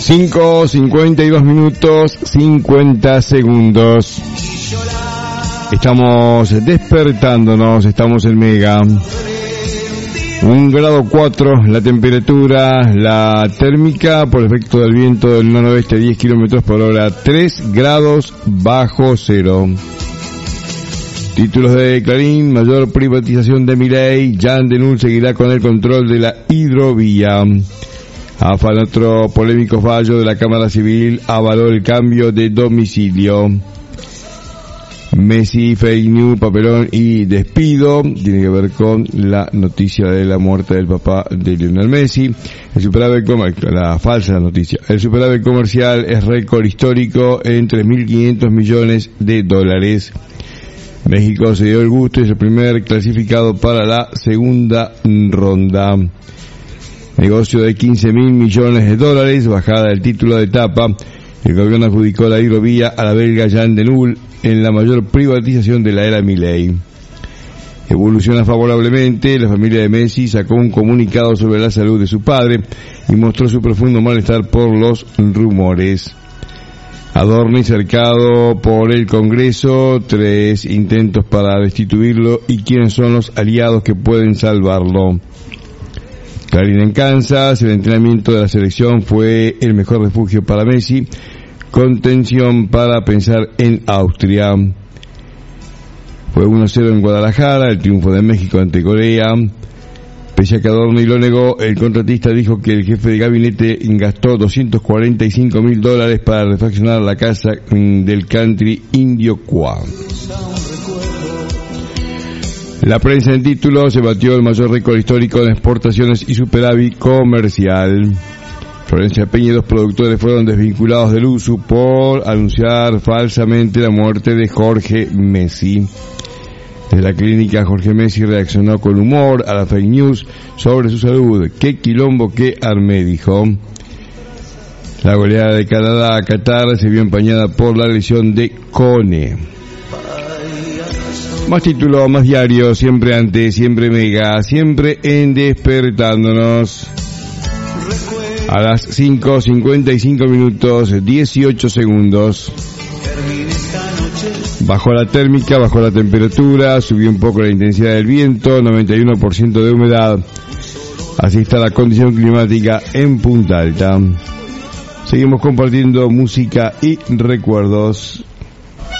5:52 minutos 50 segundos. Estamos despertándonos, estamos en Mega. 1 grado 4 la temperatura, la térmica por efecto del viento del noroeste 10 kilómetros por hora, 3 grados bajo cero. Títulos de Clarín: mayor privatización de Milei, Jean Denul seguirá con el control de la hidrovía. AFA, otro polémico fallo de la Cámara Civil, avaló el cambio de domicilio. Messi, fake news, papelón y despido. Tiene que ver con la noticia de la muerte del papá de Lionel Messi. La falsa noticia. El superávit comercial es récord histórico en 3.500 millones de dólares. México se dio el gusto y es el primer clasificado para la segunda ronda. Negocio de 15.000 millones de dólares, bajada del título de etapa. El gobierno adjudicó la hidrovía a la belga Jean Denul en la mayor privatización de la era Milei. Evoluciona favorablemente. La familia de Messi sacó un comunicado sobre la salud de su padre y mostró su profundo malestar por los rumores. Adorni cercado por el Congreso, 3 intentos para destituirlo y quiénes son los aliados que pueden salvarlo. Clarín en Kansas, el entrenamiento de la selección fue el mejor refugio para Messi, contención para pensar en Austria. Fue 1-0 en Guadalajara, el triunfo de México ante Corea. Pese a que Adorni lo negó, el contratista dijo que el jefe de gabinete gastó $245.000 para refaccionar la casa del country indio Kwa. La prensa en título: se batió el mayor récord histórico de exportaciones y superávit comercial. Florencia Peña y 2 productores fueron desvinculados del USU por anunciar falsamente la muerte de Jorge Messi. Desde la clínica, Jorge Messi reaccionó con humor a la fake news sobre su salud. Qué quilombo que armé, dijo. La goleada de Canadá a Qatar se vio empañada por la lesión de Kone. Más título, más diario, siempre antes, siempre Mega, siempre en Despertándonos. A las 5:55 minutos 18 segundos. Bajó la térmica, bajó la temperatura, subió un poco la intensidad del viento, 91% de humedad. Así está la condición climática en Punta Alta. Seguimos compartiendo música y recuerdos.